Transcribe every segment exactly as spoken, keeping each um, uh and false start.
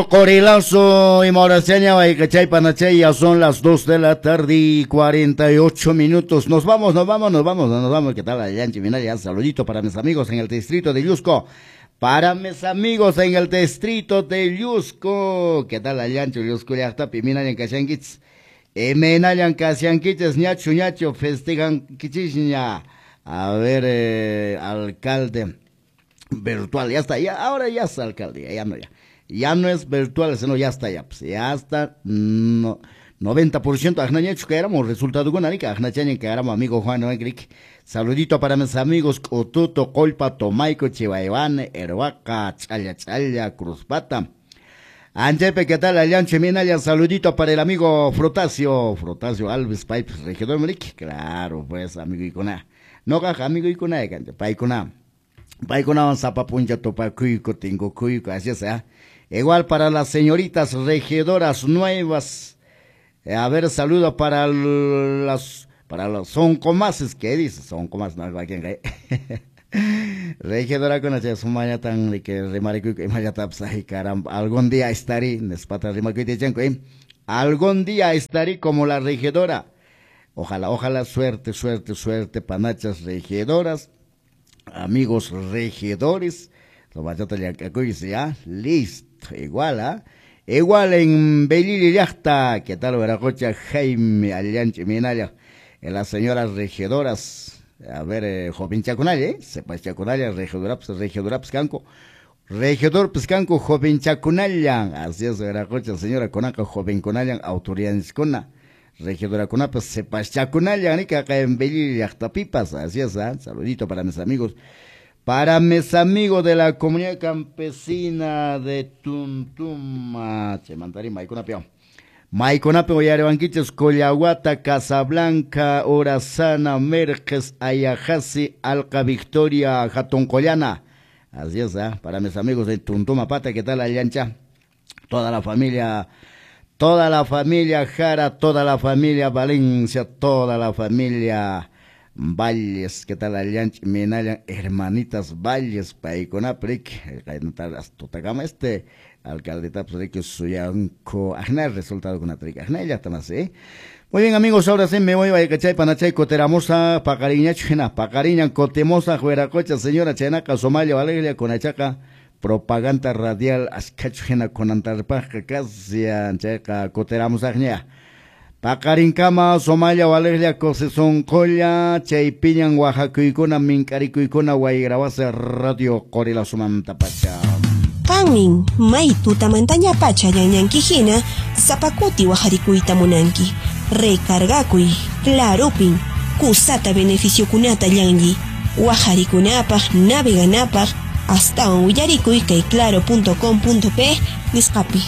Corilazo y Moraseña, Baicachay, Panachay, ya son las dos de la tarde y cuarenta y ocho minutos. Nos vamos, nos vamos, nos vamos, nos vamos. ¿Qué tal, allá en Chiminalia? Saludito para mis amigos en el distrito de Yusco. Para mis amigos en el distrito de Yusco. ¿Qué tal, allá en Yusco? Ya está, Piminalia en Cachianquitz. Emenalia en Cachianquitz, ñacho, ñacho, festejan Quichiña. A ver, eh, alcalde virtual, ya está, ya, ahora ya está alcalde, ya no, ya. Ya no es virtual, sino ya está, ya, pues, ya está, no, noventa por ciento, ajnañecho que éramos, resultado con Anica, ajnachañen que éramos amigo Juan Noegric. Saludito para mis amigos, Cotuto, Colpa, Tomaico, Chivaivane, Hervaca, Chaya, Chaya, Cruzpata. Antepe, ¿qué tal, Alianche Minalia? Saludito para el amigo Frotasio, Frotasio Alves, Pipes, regidor Meric, claro, pues, amigo Icona. No caja, amigo Icona, Paicona. Paicona, Zapapuncha, Topacuico, Tingo Cuico, así sea. Igual para las señoritas regidoras nuevas. Eh, a ver, saludo para las, para los son comases, ¿qué dices? Son comas, no, ¿quién cae? Regidora con la sumaya tan de que remarico y mayatapsa y caramba, algún día estaré, nespata remarico y te algún día estaré como la regidora. Ojalá, ojalá, suerte, suerte, suerte, panachas regidoras, amigos regidores, lo mayata ya, listo. Igual, ¿ah? ¿eh? Igual en Belili Yachta, ¿qué tal, Veracocha, Jaime, Alianche, Minalia, en las señoras regidoras, a ver, eh, Joven Chacunaya, ¿eh? Sepa Chacunaya, regidora, pues, regidora, Piscanco, regidor, Piscanco, Joven Chacunaya, así es, Veracocha, señora Conaca, Joven Conaya, autoridad en Escona, regidora Conapa, pues, Sepa Chacunaya, ni que acá en Belili Yachta Pipas, así es, ¿ah? ¿eh? Saludito para mis amigos. Para mis amigos de la comunidad campesina de Tuntuma, Chemantari, Maiconapio. Maiconapio, Yarebanquiches, Collahuata, Casablanca, Orazana, Merques, Ayajasi, Alca Victoria, Jatoncollana. Así es, ¿eh? Para mis amigos de Tuntuma Pata, ¿qué tal, Aliancha? Toda la familia, toda la familia Jara, toda la familia Valencia, toda la familia Valles, ¿qué tal, Alianch, Minalia, hermanitas Valles, Paiconapric, Totagama, este, alcalde Tapsoric, Suyanco, Ajna, el resultado con Atric, Ajna, ya está más, ¿eh? Muy bien, amigos, ahora sí me voy a Cachay, Panachay, Coteramosa, Pacariña, Chena, Pacariña, Cotemosa, Jueracocha, señora Chenaca, Somalia, Valeria, Conachaca, propaganda radial, Ascachena, con Antarpaja, Casia, Checa, Coteramos, Ajna. Pacarincama, Somalia, Valeria, Cosezón, Colla, Chaypiñan, Oaxaca, Icona, Mincarico, Icona, Guayrabasa, Radio, Corila, Sumanta, Pacha. Kangmin, Mai, Tutamantaña, Pacha, Yanyanquijina, Zapacuti, Oaxaricuita, Monanqui, Recargacui, Claropin, Cusata, Beneficio Cunata, Yangi, Oaxaricunapa, Naveganapa, hasta un Uyaricuy, que claro punto com punto pe, Niscapi.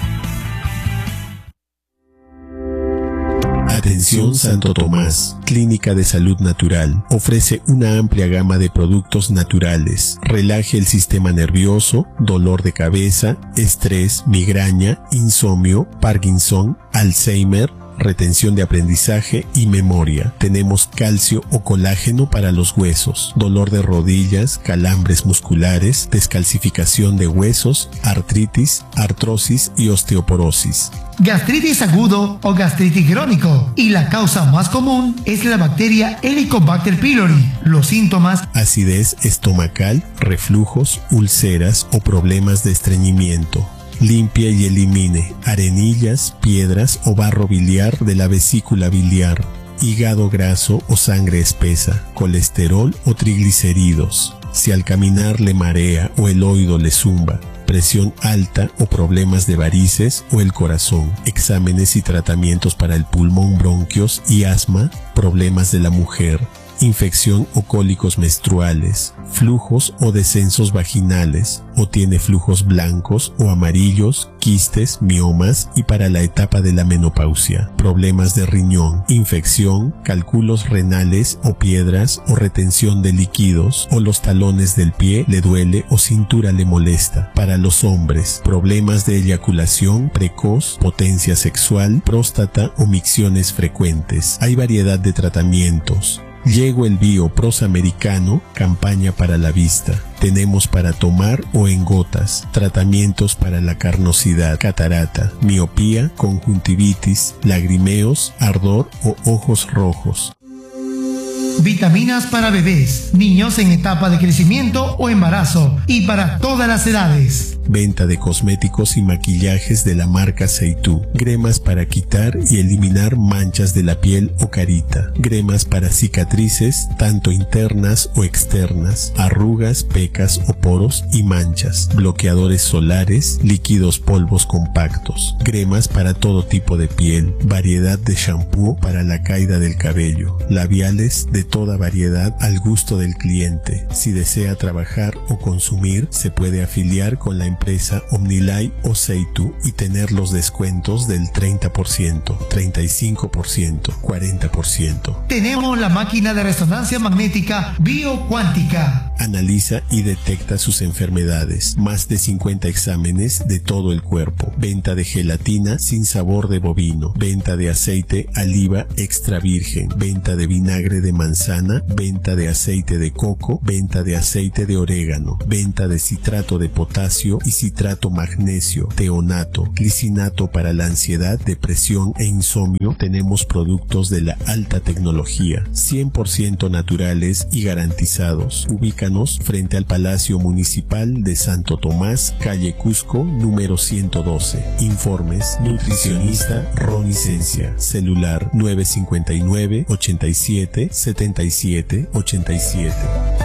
Atención Santo Tomás, Clínica de Salud Natural, ofrece una amplia gama de productos naturales, relaje el sistema nervioso, dolor de cabeza, estrés, migraña, insomnio, Parkinson, Alzheimer, retención de aprendizaje y memoria. Tenemos calcio o colágeno para los huesos, dolor de rodillas, calambres musculares, descalcificación de huesos, artritis, artrosis y osteoporosis. Gastritis agudo o gastritis crónico, y la causa más común es la bacteria Helicobacter pylori. Los síntomas: acidez estomacal, reflujos, úlceras o problemas de estreñimiento. Limpia y elimine arenillas, piedras o barro biliar de la vesícula biliar, hígado graso o sangre espesa, colesterol o triglicéridos. Si al caminar le marea o el oído le zumba, presión alta o problemas de varices o el corazón, exámenes y tratamientos para el pulmón, bronquios y asma, problemas de la mujer, infección o cólicos menstruales, flujos o descensos vaginales, o tiene flujos blancos o amarillos, quistes, miomas y para la etapa de la menopausia, problemas de riñón, infección, cálculos renales o piedras o retención de líquidos, o los talones del pie le duele o cintura le molesta. Para los hombres, problemas de eyaculación precoz, potencia sexual, próstata o micciones frecuentes. Hay variedad de tratamientos. Llegó el Bio Prosamericano, campaña para la vista. Tenemos para tomar o en gotas, tratamientos para la carnosidad, catarata, miopía, conjuntivitis, lagrimeos, ardor o ojos rojos. Vitaminas para bebés, niños en etapa de crecimiento o embarazo y para todas las edades. Venta de cosméticos y maquillajes de la marca Seitú. Cremas para quitar y eliminar manchas de la piel o carita. Cremas para cicatrices, tanto internas o externas, arrugas, pecas o poros y manchas. Bloqueadores solares, líquidos polvos compactos. Cremas para todo tipo de piel. Variedad de shampoo para la caída del cabello. Labiales de toda variedad al gusto del cliente. Si desea trabajar o consumir, se puede afiliar con la empresa Omnilay o Seitú y tener los descuentos del treinta por ciento, treinta y cinco por ciento, cuarenta por ciento. Tenemos la máquina de resonancia magnética biocuántica. Analiza y detecta sus enfermedades. Más de cincuenta exámenes de todo el cuerpo. Venta de gelatina sin sabor de bovino. Venta de aceite oliva extra virgen. Venta de vinagre de manzana. Venta de aceite de coco. Venta de aceite de orégano. Venta de citrato de potasio y citrato magnesio, teonato, glicinato para la ansiedad, depresión e insomnio. Tenemos productos de la alta tecnología, cien por ciento naturales y garantizados. Ubícanos frente al Palacio Municipal de Santo Tomás, calle Cusco, número ciento doce. Informes, nutricionista Ronnie Cencia, celular nueve cinco nueve, ochenta y siete, setenta y siete, ochenta y siete.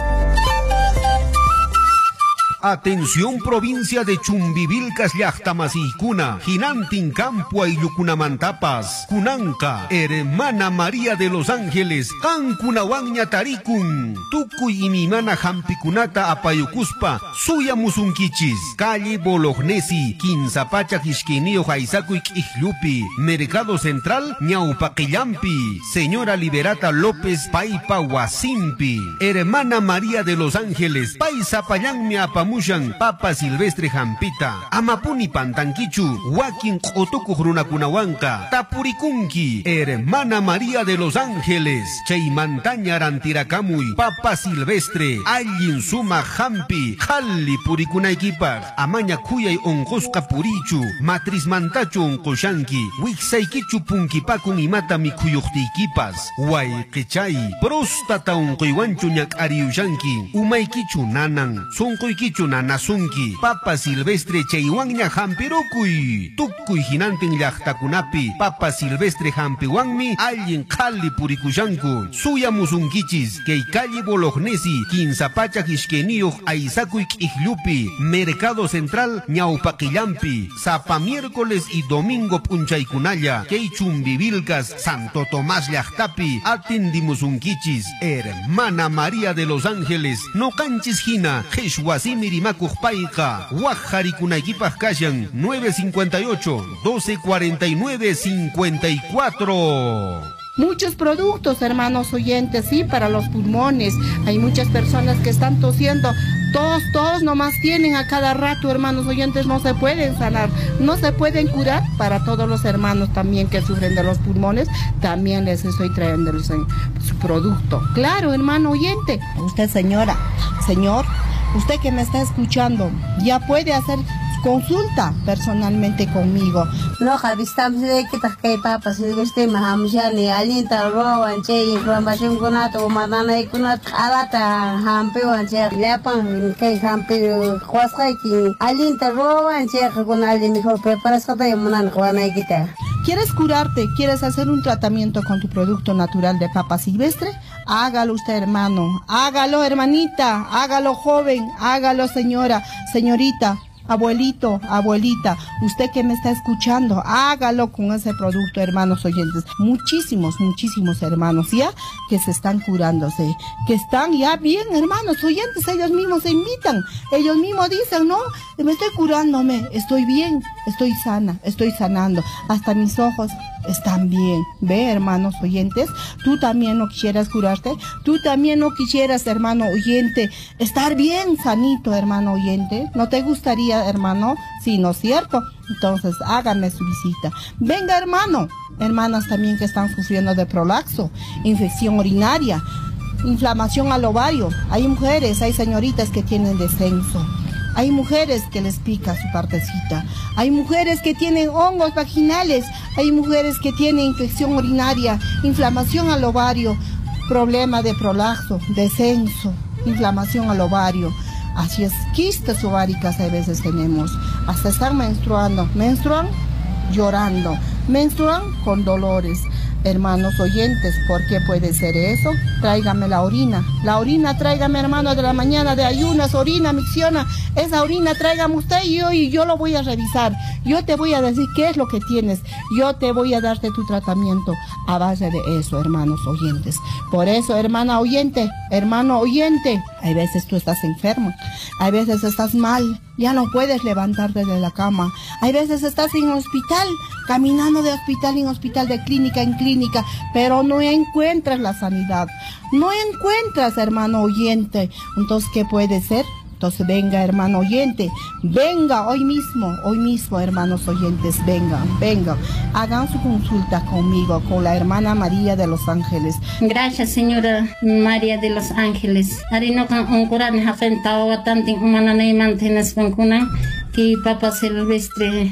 Atención provincia de Chumbivilcas llaqtamasiykuna, Jinantin campo ayllukunamantapas, Kunanka, hermana María de los Ángeles, Kankunawanña tarikun, Tukuy imimana hampikunata apayukuspa, suya musunkichis, calle Bolognesi, Quinzapacha Quisquinio Jaizacuy Ijlupi, Mercado Central, Ñaupaqillampi, Señora Liberata López Paipa Huasimpi, hermana María de los Ángeles, Paisapallanmi apa Mushan, Papa Silvestre Jampita, Amapuni Pantanquichu, Wakin Otuku Runakunawanka, Tapurikunki, hermana María de los Ángeles, Cheimantaña Rantiracamuy, Papa Silvestre, Allin Suma Jampi, Halli Purikunaikipa, Amaña Kuyay Onkoska Purichu, Matriz Mantachu Onkoshanki, Wixaikichu Punkipakun Imata Mikuyuktikipas, Waikichay, Prostata Onkoiwanchu Nyak Ariushanki, Umaikichu Nanan, Sonkoikichu Nanasunki, Papa Silvestre Cheiwanña Jampirukuy, Tukuy Jinantin Llaqtakunapi, Papa Silvestre Jampiwanmi, Allin Kali Purikushanku, Suya Musunkichis, Keikali Bolognesi, Quinzapacha Quisquenio, Aizacuy Ijlupi, Mercado Central, Ñaupaqillampi, Zapa miércoles y domingo Punchaykunalla, Keichumbivilcas, Santo Tomás Llaqtapi, Atindimusunkichis, hermana María de los Ángeles, no canchis jina, Jeshwasimi Rimakuj-Paiqa, Wajarikunaykipas kashan, nueve cinco ocho, doce cuarenta y nueve, cincuenta y cuatro. Muchos productos, hermanos oyentes, sí, para los pulmones. Hay muchas personas que están tosiendo. Todos, todos nomás tienen a cada rato, hermanos oyentes, no se pueden sanar, no se pueden curar. Para todos los hermanos también que sufren de los pulmones, también les estoy trayendo su producto. Claro, hermano oyente. Usted, señora, señor, usted que me está escuchando, ya puede hacer consulta personalmente conmigo. No, javistamos de que te cae papas, de este mahamshani, alienta roban, che, información con ato, madana y con alata, hampeo, che, lepan, que hampeo, huasaki, alienta roban, che, con alguien mejor preparas que monan juana y quita. ¿Quieres curarte? ¿Quieres hacer un tratamiento con tu producto natural de papa silvestre? Hágalo usted, hermano. Hágalo, hermanita. Hágalo, joven. Hágalo, señora, señorita. Abuelito, abuelita, usted que me está escuchando, hágalo con ese producto, hermanos oyentes. Muchísimos, muchísimos hermanos ya que se están curándose, que están ya bien, hermanos oyentes, ellos mismos se invitan, ellos mismos dicen, no, me estoy curándome, estoy bien, estoy sana, estoy sanando, hasta mis ojos están bien. Ve, hermanos oyentes, tú también no quisieras curarte, tú también no quisieras, hermano oyente, estar bien sanito, hermano oyente. ¿No te gustaría, hermano? Sí, ¿no es cierto? Entonces hágame su visita. Venga, hermano. Hermanas también que están sufriendo de prolaxo, infección urinaria, inflamación al ovario. Hay mujeres, hay señoritas que tienen descenso. Hay mujeres que les pica su partecita. Hay mujeres que tienen hongos vaginales. Hay mujeres que tienen infección urinaria, inflamación al ovario, problema de prolapso, descenso, inflamación al ovario. Así es, quistas ováricas a veces tenemos. Hasta están menstruando. Menstruan llorando. Menstruan con dolores. Hermanos oyentes, ¿por qué puede ser eso? Tráigame la orina. La orina, tráigame, hermano, de la mañana de ayunas, orina, micciona. Esa orina, tráigame usted y yo, y yo lo voy a revisar. Yo te voy a decir qué es lo que tienes. Yo te voy a darte tu tratamiento a base de eso, hermanos oyentes. Por eso, hermana oyente, hermano oyente, hay veces tú estás enfermo, hay veces estás mal, ya no puedes levantarte de la cama. Hay veces estás en hospital, caminando de hospital en hospital, de clínica en clínica, pero no encuentras la sanidad. No encuentras, hermano oyente. Entonces, ¿qué puede ser? Entonces, venga, hermano oyente, venga hoy mismo, hoy mismo, hermanos oyentes, vengan, vengan. Hagan su consulta conmigo, con la hermana María de los Ángeles. Gracias, señora María de los Ángeles. Arinokan unkuran hafen tawatantin umananay mantenas vancuna. Que Papa Silvestre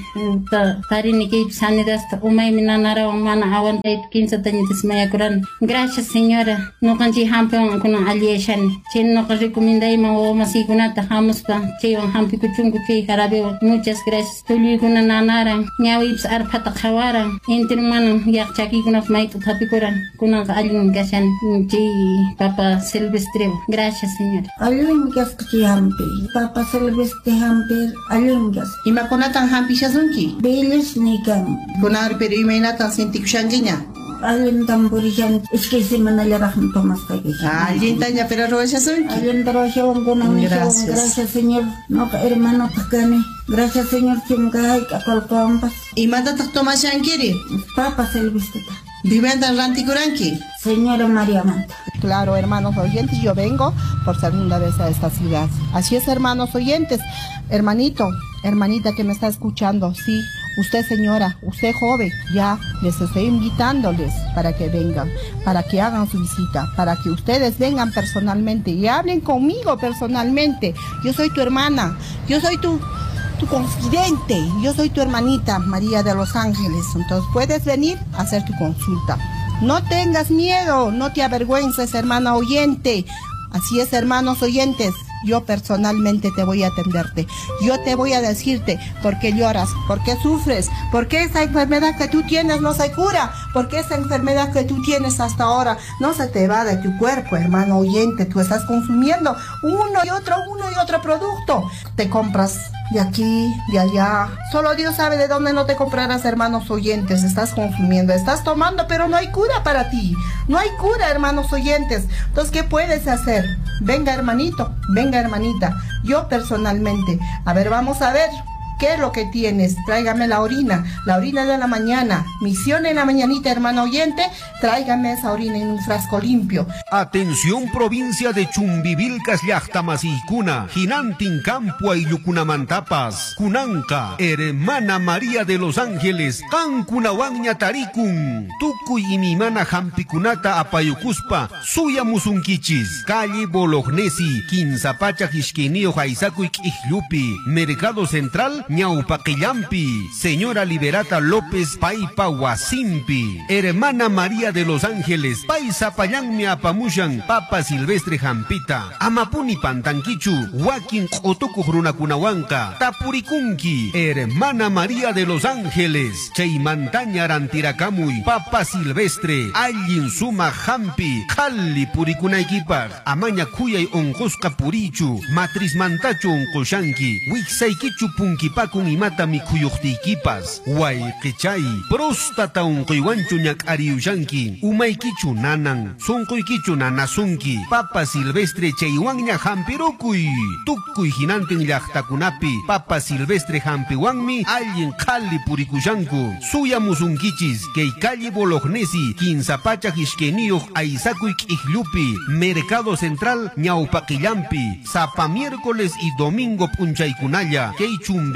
tarini que sanidad umay minanara mana awan tait quince tañitas mayakuran. Gracias, señora. No kanji hampion kuna alieshan. Chen no ka recomienda ima o masikunata hamuspa chewan hampi kuchungu che harabeo. Muchas gracias. Tuli kuna nanara nyawips arpata khawara. Entir man yak chaki kuna maitu tapikuran. Kuna alun gashan che Papa Silvestre. Gracias, señora. Alun gas chi hampi. Papa Silvestre hampi alun. Ima kunatan hampishasunki. Beles nikam. Kunar pero ima inatan sintikushangiña. Alun tamburishan. Es que se manalarajan tomas kagi. Ah, yintaña pero roeshasunki. Alun taroshawan kunam. Gracias. Gracias, señor. No hermano takane. Gracias, señor Chumgay akolkampas. Ima tatak tomashankiri. Papa Silvestre. Vivendan rantikuranki. Señora María Manta. Claro, hermanos oyentes, yo vengo por segunda vez a esta ciudad. Así es, hermanos oyentes. Hermanito, hermanita que me está escuchando, sí, usted señora, usted joven, ya les estoy invitándoles para que vengan, para que hagan su visita, para que ustedes vengan personalmente y hablen conmigo personalmente. Yo soy tu hermana, yo soy tu... tu confidente, yo soy tu hermanita María de los Ángeles, entonces puedes venir a hacer tu consulta. No tengas miedo, no te avergüences, hermana oyente. Así es, hermanos oyentes, yo personalmente te voy a atenderte. Yo te voy a decirte por qué lloras, por qué sufres, por qué esa enfermedad que tú tienes no se cura, por qué esa enfermedad que tú tienes hasta ahora no se te va de tu cuerpo, hermano oyente. Tú estás consumiendo uno y otro, uno y otro producto. Te compras de aquí, de allá. Solo Dios sabe de dónde no te comprarás, hermanos oyentes. Estás consumiendo, estás tomando, pero no hay cura para ti. No hay cura, hermanos oyentes. Entonces, ¿qué puedes hacer? Venga, hermanito, venga, hermanita. Yo personalmente, a ver, vamos a ver. ¿Qué es lo que tienes? Tráigame la orina, la orina de la mañana. Misión en la mañanita, hermano oyente. Tráigame esa orina en un frasco limpio. Atención, provincia de Chumbivilcas, Llaqtamasiykuna, Jinantin Campua y Yucunamantapas, Kunanka, hermana María de los Ángeles, Cancunawanña Tarikun, Tukuy y mi mana Hampikunata Apayucuspa, Suya Musunkichis, Calle Bolognesi, Quinzapacha Jishquinio Jaizacuic Ijlupi, Mercado Central, Ñaupaquillampi, señora Liberata López Paipa Huasimpi, hermana María de los Ángeles, Paisa Payanmi Apamushan, Papa Silvestre Jampita, Amapuni Pantanquichu, Huaquin Otuku Runakunahuanca, Tapurikunki, hermana María de los Ángeles, Cheimantaña Rantiracamuy, Papa Silvestre, Allin Suma Jampi, Jalli Purikunaikipa, Amaña Kuyay Onkoska Purichu, Matriz Mantachu Onkoshanki, Wixaikichu Punki Pakun imata mikuyuqtiykipas wayqichay prostata unquywanchu ñak ariushanki umaykichu nanan sunquykichu nanasunki Papa Silvestre chaywanña hampirukuy tukuy hinantin llaqtakunapi Papa Silvestre hampiwanmi allin qhalli purikushanku suyamusunkichis kay calle Bolognesi Quinzapacha Jishqueniyuq Aysakuy K'ijlupi Mercado Central Ñawpaqillampi Sapa miércoles y domingo punchaykunalla kay Chumbi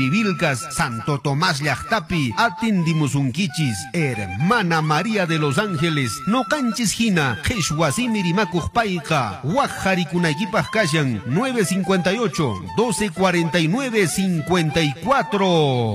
Chumbivilcas Santo Tomás llaqtapi atindimusunkichis hermana María de los Ángeles no canchis hina qhishwasimi rimakuq payqa waq harikunaykipaq kashan nueve cincuenta y ocho, doce cuarenta y nueve, cincuenta y cuatro.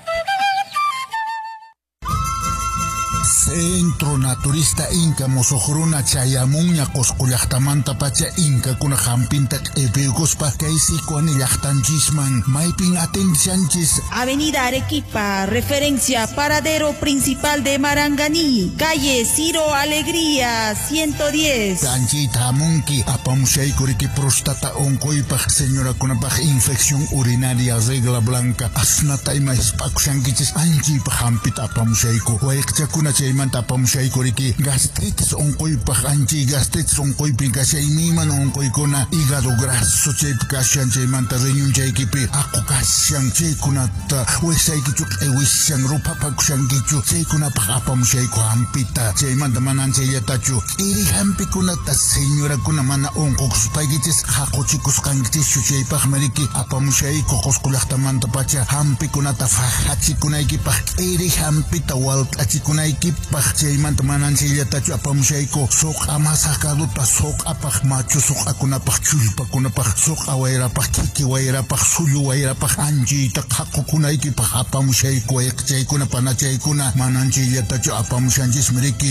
Centro Naturista Inca Mosohruna Chayamuña Coscullachtamanta Pacha Inca Kuna Jampintak Ebegospa Kaisikuani Yachtanchisman Maipin Atencianchis Avenida Arequipa, referencia paradero principal de Maranganí, calle Ciro Alegría, ciento diez. Kanchita Munki Apamushay Kuriki Prostata Onkoipach Señora Kunapach Infección Urinaria Regla Blanca Asnata Ima Spakushankichis Anchipa Jampit Apamushayku Waikchakuna Chaymanta Apamushaykuriki Gastritis Onkoipach Anchi Gastritis Onkoipi Kashaymiman Onkoikuna Hígado Graso Chayp Kashan Chaymanta Reñun Chaykipi Akukashan Chaykunata Wesaykichuk Ewishan Rupapakushankichu Chaykunapach Apamushayku Hampita Chaymanta Manan Chayatachu Iri Hampikunata Señora Kuna Mana Onkokuspaykichis Hakochikus Kankitishu Chaypach Mariki Apamushayku Qoskulachtamanta Pacha Hampikunata Fahachikunaykipak Iri Hampita Waltachikunaykipak Chaymanta Manan Chayatachu Apamushayku Sok Amasakaduta Sok Apach Machu Sok Akunapach Chulpakunapach Sok Awayrapach Kiki Wayrapach Suyu Wayrapach Anjita Hakukunaykipach Apamushayku Ekchaykuna Panachaykuna Manan Chayatachu Apamushanchis Mariki